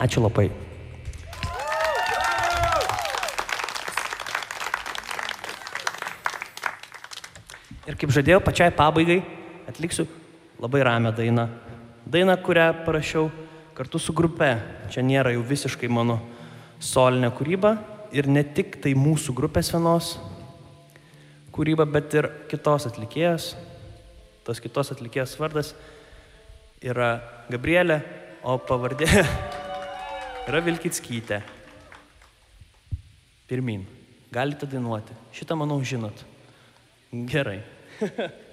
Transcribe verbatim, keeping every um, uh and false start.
Ačiū labai. Ir kaip žadėjau, pačiai pabaigai atliksiu labai ramią dainą. Dainą, kurią parašiau kartu su grupe. Čia nėra jau visiškai mano solinė kūryba ir ne tik tai mūsų grupės vienos kūryba, bet ir kitos atlikėjos. Tos kitos atlikėjos vardas yra Gabrielė, o pavardė yra Vilkickytė. Pirmyn. Galite dainuoti. Šitą, manau, žinot. Gerai.